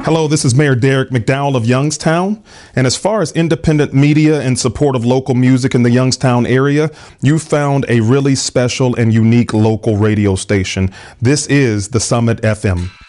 Hello, this is Mayor Derek McDowell of Youngstown. And as far as independent media in support of local music in the Youngstown area, you found a really special and unique local radio station. This is the Summit FM.